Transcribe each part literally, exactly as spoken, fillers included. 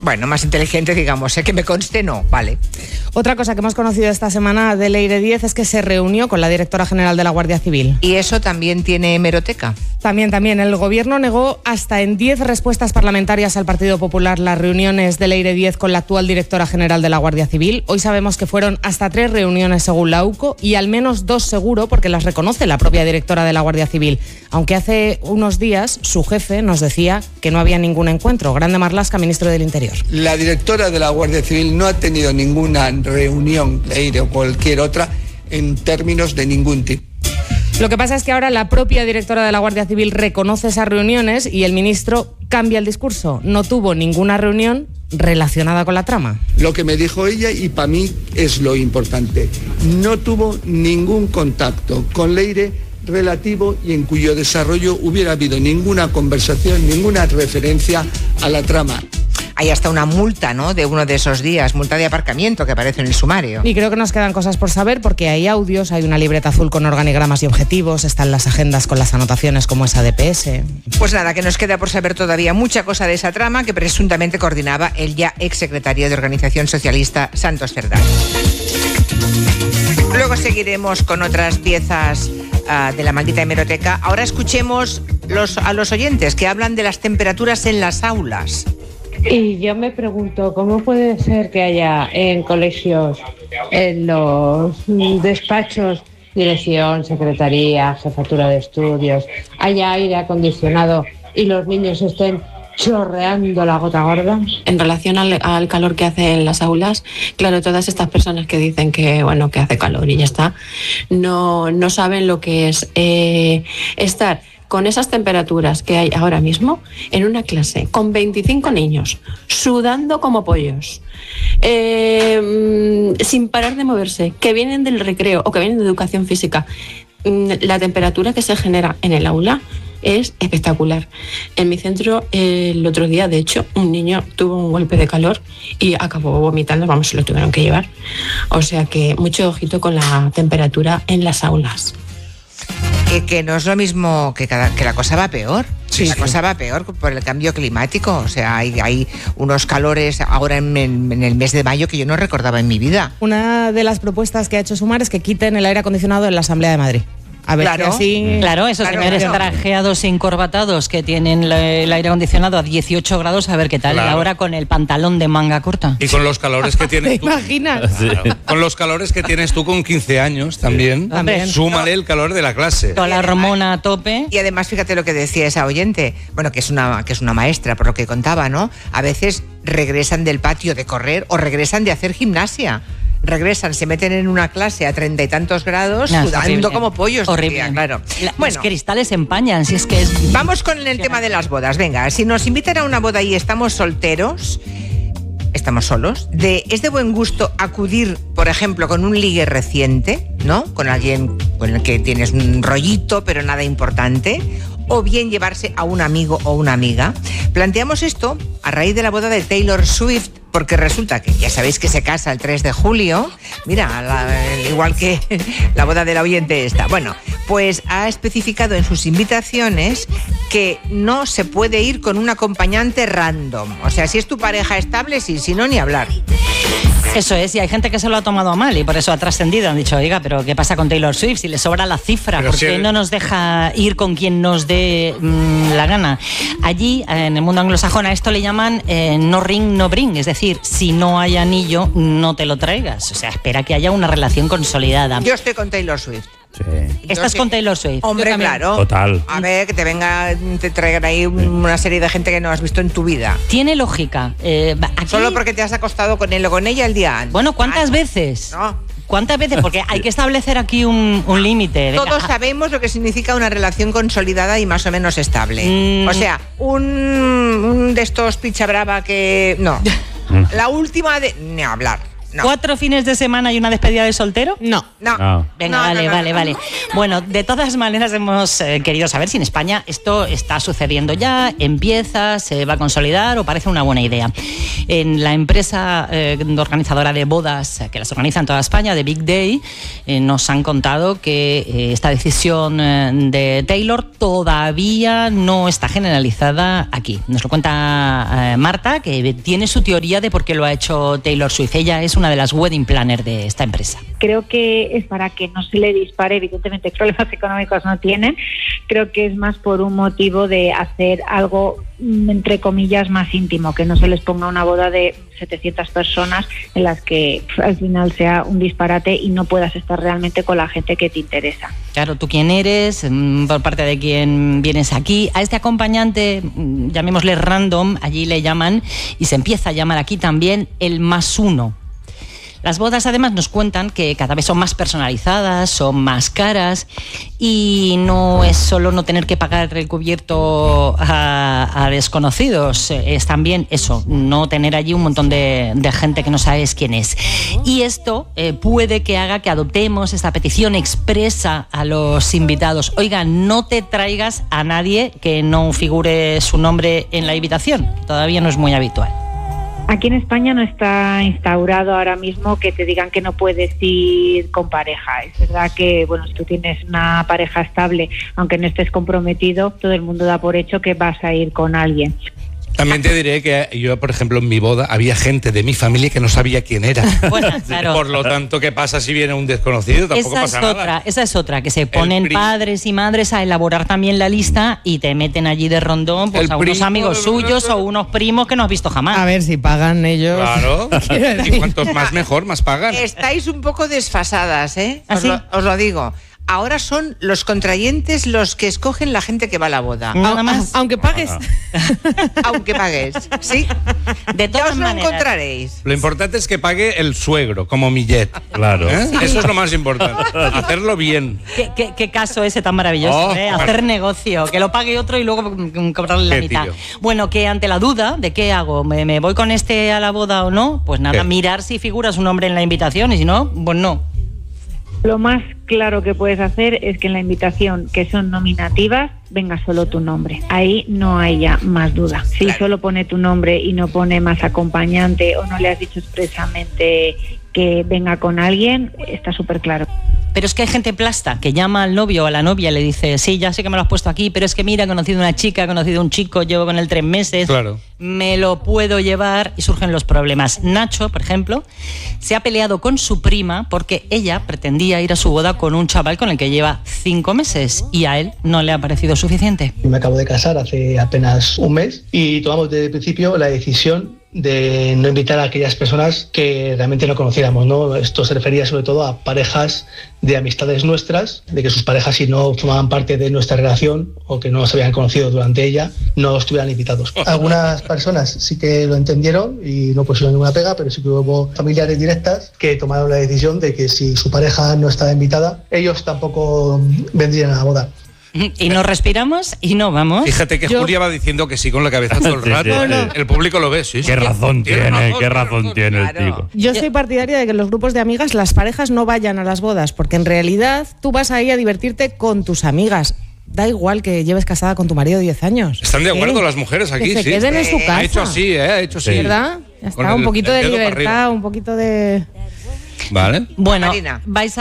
Bueno, más inteligente, digamos, ¿eh? Que me conste, no, vale. Otra cosa que hemos conocido esta semana de Leire Díez es que se reunió con la directora general de la Guardia Civil. ¿Y eso también tiene hemeroteca? También, también. El gobierno negó hasta en diez respuestas parlamentarias al Partido Popular las reuniones de Leire Díez con la actual directora general de la Guardia Civil. Hoy sabemos que fueron hasta tres reuniones según la U C O y al menos dos seguro porque las reconoce la propia directora de la Guardia Civil. Aunque hace unos días su jefe nos decía que no había ningún encuentro. Grande Marlaska, ministro del Interior. La directora de la Guardia Civil no ha tenido ninguna reunión, Leire o cualquier otra, en términos de ningún tipo. Lo que pasa es que ahora la propia directora de la Guardia Civil reconoce esas reuniones y el ministro cambia el discurso. No tuvo ninguna reunión relacionada con la trama. Lo que me dijo ella, y para mí es lo importante, no tuvo ningún contacto con Leire relativo y en cuyo desarrollo hubiera habido ninguna conversación, ninguna referencia a la trama. Hay hasta una multa, ¿no?, de uno de esos días, multa de aparcamiento que aparece en el sumario. Y creo que nos quedan cosas por saber porque hay audios, hay una libreta azul con organigramas y objetivos, están las agendas con las anotaciones como esa de P S. Pues nada, que nos queda por saber todavía mucha cosa de esa trama que presuntamente coordinaba el ya exsecretario de Organización Socialista, Santos Cerdá. Luego seguiremos con otras piezas uh, de la maldita hemeroteca. Ahora escuchemos los, a los oyentes que hablan de las temperaturas en las aulas. Y yo me pregunto, ¿cómo puede ser que haya en colegios, en los despachos, dirección, secretaría, jefatura de estudios, haya aire acondicionado y los niños estén chorreando la gota gorda? En relación al, al calor que hace en las aulas, claro, todas estas personas que dicen que, bueno, que hace calor y ya está, no, no saben lo que es eh, estar con esas temperaturas que hay ahora mismo en una clase con veinticinco niños sudando como pollos, eh, sin parar de moverse, que vienen del recreo o que vienen de educación física. La temperatura que se genera en el aula es espectacular. En mi centro el otro día, de hecho, un niño tuvo un golpe de calor y acabó vomitando, vamos, se lo tuvieron que llevar. O sea que mucho ojito con la temperatura en las aulas. Que, que no es lo mismo, que, cada, que la cosa va peor. Sí, la sí. cosa va peor por el cambio climático. O sea, hay, hay unos calores ahora en, en, en el mes de mayo que yo no recordaba en mi vida. Una de las propuestas que ha hecho Sumar es que quiten el aire acondicionado en la Asamblea de Madrid. A ver, claro, así... claro, esos claro, señores claro. trajeados e encorbatados que tienen el aire acondicionado a dieciocho grados, a ver qué tal. Claro. Y ahora con el pantalón de manga corta. Y con los calores que tienes tú. ¿Te imaginas? Claro. Con los calores que tienes tú con quince años también. Sí. También. Súmale el calor de la clase. Toda la hormona a tope. Y además, fíjate lo que decía esa oyente, bueno, que es una, que es una maestra, por lo que contaba, ¿no? A veces regresan del patio de correr o regresan de hacer gimnasia. Regresan, se meten en una clase a treinta y tantos grados, no, sudando como pollos. Horrible. Día, claro. La, bueno, los cristales se empañan, si es que es... Vamos con el tema de las bodas. Venga, si nos invitan a una boda y estamos solteros, estamos solos, de, es de buen gusto acudir, por ejemplo, con un ligue reciente, ¿no? Con alguien con el que tienes un rollito, pero nada importante, o bien llevarse a un amigo o una amiga. Planteamos esto a raíz de la boda de Taylor Swift, porque resulta que ya sabéis que se casa el tres de julio. Mira, la, igual que la boda de la oyente esta. Bueno, pues ha especificado en sus invitaciones que no se puede ir con un acompañante random. O sea, si es tu pareja estable, sí, si no, ni hablar. Eso es, y hay gente que se lo ha tomado a mal y por eso ha trascendido. Han dicho, oiga, pero ¿qué pasa con Taylor Swift? Si le sobra la cifra, pero ¿por qué si el... no nos deja ir con quien nos dé mmm, la gana? Allí, en el mundo anglosajón, a esto le llaman eh, no ring, no bring. Es decir, si no hay anillo, no te lo traigas. O sea, espera que haya una relación consolidada. Yo estoy con Taylor Swift. Sí. ¿Estás con Taylor Swift? Hombre, claro. Total. A ver, que te venga, te traigan ahí una serie de gente que no has visto en tu vida. Tiene lógica. Eh, aquí... Solo porque te has acostado con él o con ella el día antes. Bueno, ¿cuántas Ay, veces? No. ¿Cuántas veces? Porque hay que establecer aquí un, un límite. Todos sabemos lo que significa una relación consolidada y más o menos estable. Mm. O sea, un, un de estos picha brava que... No. La última de... Ni hablar. No. ¿Cuatro fines de semana y una despedida de soltero? No. No. No. Venga, No, vale, no, no, vale, no, vale. no. Bueno, de todas maneras hemos eh, querido saber si en España esto está sucediendo ya, empieza, se va a consolidar o parece una buena idea. En la empresa eh, organizadora de bodas, eh, que las organiza en toda España, de Big Day, eh, nos han contado que eh, esta decisión eh, de Taylor todavía no está generalizada aquí. Nos lo cuenta eh, Marta, que tiene su teoría de por qué lo ha hecho Taylor Swift. Ella es una de las wedding planners de esta empresa. Creo que es para que no se le dispare, evidentemente problemas económicos no tienen, creo que es más por un motivo de hacer algo entre comillas más íntimo, que no se les ponga una boda de setecientas personas en las que al final sea un disparate y no puedas estar realmente con la gente que te interesa. Claro, tú quién eres, por parte de quién vienes aquí. A este acompañante, llamémosle random, allí le llaman, y se empieza a llamar aquí también el más uno. Las bodas además nos cuentan que cada vez son más personalizadas, son más caras, y no es solo no tener que pagar el cubierto a, a desconocidos, es también eso, no tener allí un montón de, de gente que no sabes quién es. Y esto eh, puede que haga que adoptemos esta petición expresa a los invitados. Oiga, no te traigas a nadie que no figure su nombre en la invitación, todavía no es muy habitual. Aquí en España no está instaurado ahora mismo que te digan que no puedes ir con pareja. Es verdad que, bueno, si tú tienes una pareja estable, aunque no estés comprometido, todo el mundo da por hecho que vas a ir con alguien. También te diré que yo, por ejemplo, en mi boda había gente de mi familia que no sabía quién era. Bueno, claro. Por lo tanto, ¿qué pasa si viene un desconocido? Tampoco esa pasa es otra, nada. Esa es otra, que se ponen pri- padres y madres a elaborar también la lista y te meten allí de rondón pues, El a unos primo amigos de- suyos o unos primos que no has visto jamás. A ver si pagan ellos. Claro. Quiero Y decir. cuantos más mejor, más pagan. Estáis un poco desfasadas, ¿eh? ¿Ah, Os, sí? lo, os lo digo. Ahora son los contrayentes los que escogen la gente que va a la boda. Nada más. Aunque pagues. Aunque pagues. Sí. De Ya todas os lo maneras. encontraréis. Lo importante es que pague el suegro, como Millet. Claro. ¿Eh? Eso es lo más importante. Hacerlo bien. ¿Qué, qué, qué caso ese tan maravilloso, Oh, ¿eh? Hacer bueno. negocio, que lo pague otro y luego mm, cobrarle la Qué mitad. tío. Bueno, que ante la duda de qué hago, ¿me, me voy con este a la boda o no? Pues nada, ¿Qué? mirar si figura su nombre en la invitación y si no, pues no. Lo más claro que puedes hacer es que en la invitación, que son nominativas, venga solo tu nombre. Ahí no hay ya más duda. Si Claro. solo pone tu nombre y no pone más acompañante o no le has dicho expresamente que venga con alguien, está súper claro. Pero es que hay gente plasta que llama al novio o a la novia y le dice, sí, ya sé que me lo has puesto aquí, pero es que mira, he conocido una chica, he conocido un chico, llevo con él tres meses, Claro. me lo puedo llevar y surgen los problemas. Nacho, por ejemplo, se ha peleado con su prima porque ella pretendía ir a su boda con un chaval con el que lleva cinco meses y a él no le ha parecido suficiente. Me acabo de casar hace apenas un mes y tomamos desde el principio la decisión de no invitar a aquellas personas que realmente no conociéramos, ¿no? Esto se refería sobre todo a parejas de amistades nuestras, de que sus parejas, si no formaban parte de nuestra relación o que no se habían conocido durante ella, no estuvieran invitados. Algunas personas sí que lo entendieron y no pusieron ninguna pega, pero sí que hubo familiares directas que tomaron la decisión de que si su pareja no estaba invitada, ellos tampoco vendrían a la boda. Y nos respiramos y no vamos. Fíjate que Yo- Julia va diciendo que sí con la cabeza todo el Sí, rato. sí, sí. El público lo ve, sí. sí. Qué razón tiene, qué razón tiene el Claro. chico. Yo soy partidaria de que en los grupos de amigas las parejas no vayan a las bodas, porque en realidad tú vas ahí a divertirte con tus amigas. Da igual que lleves casada con tu marido diez años. Están de acuerdo ¿Qué? las mujeres aquí, Que se sí. queden en su Sí. casa. Ha hecho así, ¿eh? Ha hecho así. ¿Verdad? Ya Con está, un el- poquito el de dedo para libertad, arriba. un poquito de... Vale. Bueno, Marina. vais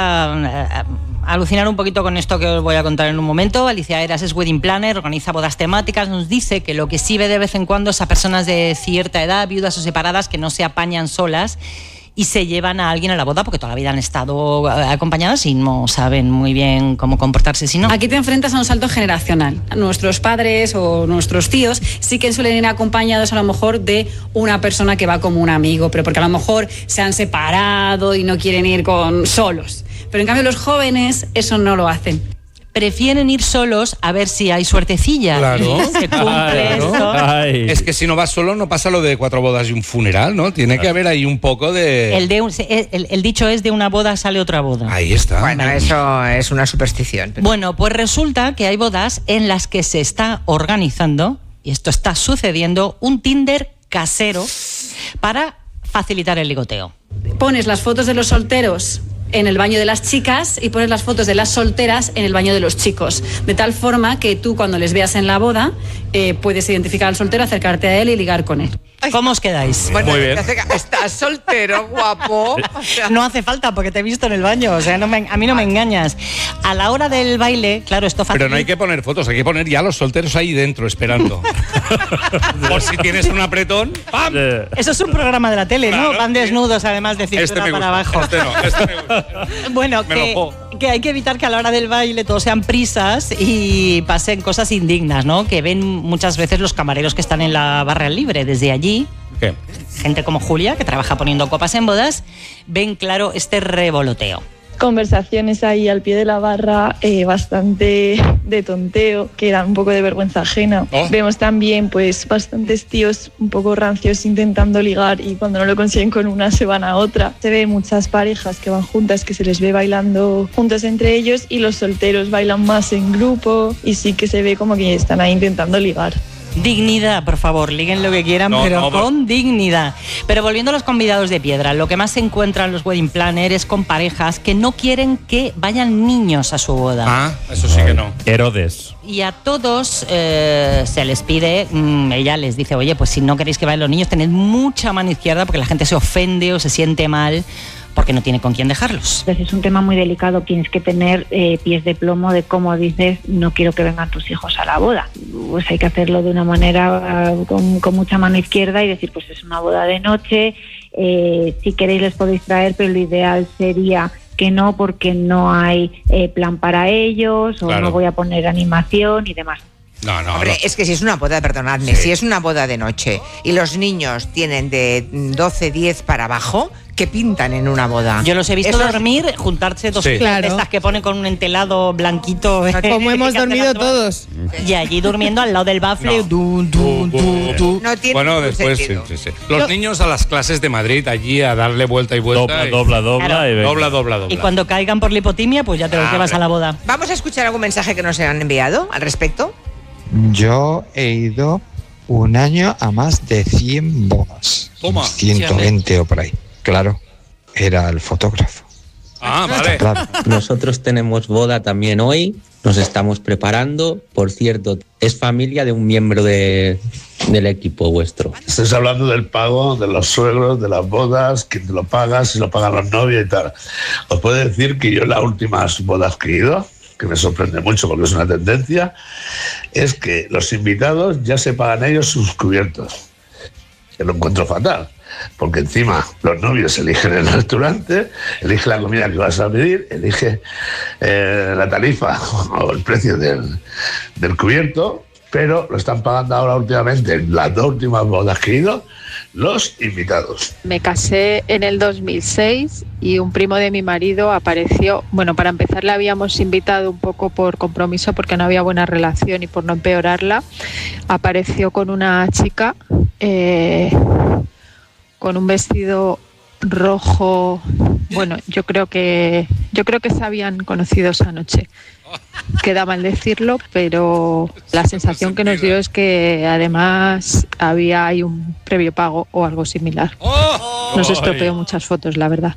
a, a alucinar un poquito con esto que os voy a contar en un momento. Alicia Eras es wedding planner, organiza bodas temáticas, nos dice que lo que sí ve de vez en cuando es a personas de cierta edad, viudas o separadas, que no se apañan solas y se llevan a alguien a la boda porque toda la vida han estado eh, acompañadas y no saben muy bien cómo comportarse si no. Aquí te enfrentas a un salto generacional. Nuestros padres o nuestros tíos sí que suelen ir acompañados a lo mejor de una persona que va como un amigo, pero porque a lo mejor se han separado y no quieren ir con solos. Pero en cambio los jóvenes eso no lo hacen. Prefieren ir solos a ver si hay suertecilla. Claro. Y se cumple Claro. esto. Ay. Es que si no vas solo no pasa lo de cuatro bodas y un funeral, ¿no? Tiene que haber ahí un poco de... El, de un- el- el dicho es de una boda sale otra boda. Ahí está. Bueno, eso es una superstición. pero- Bueno, pues resulta que hay bodas en las que se está organizando, y esto está sucediendo, un Tinder casero para facilitar el ligoteo. pones las fotos de los solteros en el baño de las chicas y pones las fotos de las solteras en el baño de los chicos. De tal forma que tú, cuando les veas en la boda, eh, puedes identificar al soltero, acercarte a él y ligar con él. ¿Cómo os quedáis? Bueno, Muy bien. Estás soltero, guapo. O sea, No hace falta porque te he visto en el baño, o sea, no me, a mí no me engañas. A la hora del baile, claro, esto facilita. Pero no hay que poner fotos, hay que poner ya a los solteros ahí dentro esperando. Por si tienes un apretón, ¡pam! Eso es un programa de la tele, Claro, ¿no? Van desnudos, además de cintura Este me para gusta, abajo. este no, este me gusta. Bueno, Me que, enojó. que hay que evitar que a la hora del baile todos sean prisas y pasen cosas indignas, ¿no? Que ven muchas veces los camareros que están en la barra libre desde allí. ¿Qué? Gente como Julia, que trabaja poniendo copas en bodas, ven claro este revoloteo. Conversaciones ahí al pie de la barra, eh, bastante de tonteo, que dan un poco de vergüenza ajena. Oh. Vemos también pues bastantes tíos un poco rancios intentando ligar y cuando no lo consiguen con una se van a otra. Se ve muchas parejas que van juntas, que se les ve bailando juntos entre ellos, y los solteros bailan más en grupo y sí que se ve como que están ahí intentando ligar. Dignidad, por favor, liguen lo que quieran, No, pero no, con dignidad. Pero volviendo a los convidados de piedra, lo que más se encuentran los wedding planners es con parejas que no quieren que vayan niños a su boda. Ah, eso sí que no. Herodes. Y a todos eh, se les pide, mmm, ella les dice, oye, pues si no queréis que vayan los niños, tened mucha mano izquierda porque la gente se ofende o se siente mal porque no tiene con quién dejarlos. Entonces es un tema muy delicado, tienes que tener eh, pies de plomo de cómo dices, no quiero que vengan tus hijos a la boda. Pues hay que hacerlo de una manera uh, con, con mucha mano izquierda y decir, pues es una boda de noche, eh, si queréis les podéis traer, pero lo ideal sería que no, porque no hay eh, plan para ellos, o Claro. no voy a poner animación y demás. No, no, Hombre, no. es que si es una boda, perdonadme, Sí. si es una boda de noche y los niños tienen de doce, diez para abajo, ¿qué pintan en una boda? Yo los he visto Eso es- dormir, juntarse dos Sí. filas Claro. de estas que ponen con un entelado blanquito. Como hemos que hace dormido las- todos. Y allí durmiendo al lado del bafle. No. dun, dun, dun, dun. No tiene Bueno, ningún después sí, sentido. sí, sí. Los Yo- niños a las clases de Madrid, allí a darle vuelta y vuelta. Dobla, y- dobla, dobla. Claro. Y venga. Dobla, dobla, dobla. Y cuando caigan por la hipotimia, pues ya te los Ah, llevas a la boda. Vamos a escuchar algún mensaje que nos han enviado al respecto. Yo he ido un año a más de cien bodas. Toma. ciento veinte o por ahí. Claro, era el fotógrafo. Ah, vale. Claro. Nosotros tenemos boda también hoy, nos estamos preparando. Por cierto, es familia de un miembro de, del equipo vuestro. Estáis hablando del pago de los suegros, de las bodas, quién te lo paga, si lo pagan los novios y tal. Os puedo decir que yo en las últimas bodas que he ido, que me sorprende mucho porque es una tendencia, es que los invitados ya se pagan ellos sus cubiertos. Que lo encuentro fatal, porque encima los novios eligen el restaurante, eligen la comida que vas a pedir, elige eh, la tarifa o el precio del, del cubierto, pero lo están pagando ahora últimamente, en las dos últimas bodas que he ido, los invitados. Me casé en el dos mil seis y un primo de mi marido apareció, bueno, para empezar le habíamos invitado un poco por compromiso porque no había buena relación y por no empeorarla, apareció con una chica eh, con un vestido rojo, bueno, yo creo que yo creo que se habían conocido esa noche. Queda mal decirlo, pero la sensación que nos dio es que además había ahí un previo pago o algo similar. Nos estropeó muchas fotos, la verdad.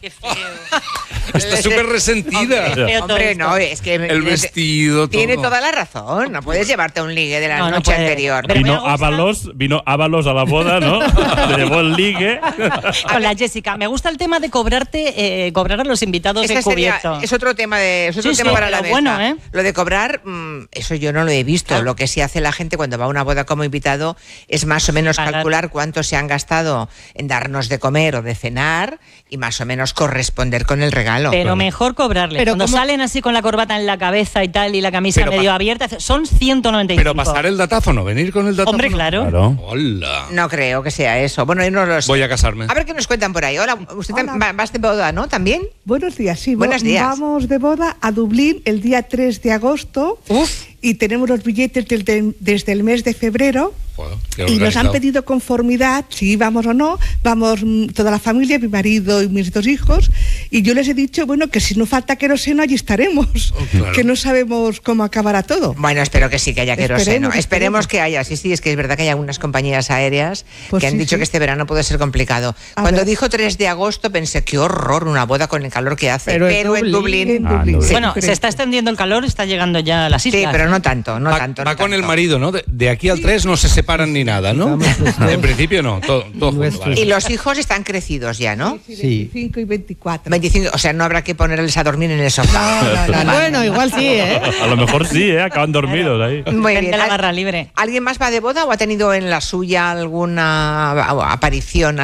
Está súper resentida. Hombre, hombre, no, es que El vestido, tiene todo. toda la razón. No puedes llevarte un ligue de la No, no noche puede. anterior. Pero me Vino gusta- Ábalos, vino Ábalos a la boda, ¿no? Le llevó el ligue. Con la Jessica. Me gusta el tema de cobrarte, eh, cobrar a los invitados Ese el sería- cubierto. es otro tema de es otro Sí, tema sí, para la pero mesa. bueno, ¿eh? Lo de cobrar, mm, eso yo no lo he visto. Lo que sí hace la gente cuando va a una boda como invitado es más o menos Pagar. calcular cuánto se han gastado en darnos de comer o de cenar y más o menos corresponder con el regalo. Pero mejor cobrarle. Pero Cuando ¿cómo? salen así con la corbata en la cabeza y tal y la camisa Pero medio pa- abierta, son ciento noventa y cinco. Pero pasar el datáfono, venir con el datáfono. Hombre, claro. Claro. Hola. No creo que sea eso. Bueno, yo no lo sé. Voy a casarme. A ver qué nos cuentan por ahí. Hola, ¿usted Hola. tam- va- vas de boda, no? ¿También? Buenos días, sí. Buenos días. Vamos de boda a Dublín el día tres de agosto y tenemos los billetes del- del- desde el mes de febrero. Joder, qué Y nos han organizado. pedido conformidad, si vamos o no, vamos mm, toda la familia, mi marido y mis dos hijos, Y yo les he dicho, bueno, que si no falta queroseno, allí estaremos. Oh, claro. Que no sabemos cómo acabará todo. Bueno, espero que sí que haya queroseno. Esperemos, esperemos, esperemos que haya. Sí, sí, es que es verdad que hay algunas compañías aéreas pues que han sí, dicho sí. que este verano puede ser complicado. A Cuando ver. dijo tres de agosto pensé, qué horror, una boda con el calor que hace. Pero, pero en Dublín. En Dublín. Ah, sí. Bueno, se está extendiendo el calor, está llegando ya a las islas. Sí, pero no tanto, no va, tanto. Va no con tanto. el marido, ¿no? De, de aquí al tres no se separan ni nada, ¿no? En principio no, todo, todo junto, vale. Y los hijos están crecidos ya, ¿no? Sí, veinticinco y veinticuatro. veinticinco, o sea, no habrá que ponerles a dormir en el sofá. No, no, no, no. Bueno, igual sí, ¿eh? A lo mejor sí, ¿eh? Acaban dormidos ahí. Muy bien. La barra libre. ¿Alguien más va de boda o ha tenido en la suya alguna aparición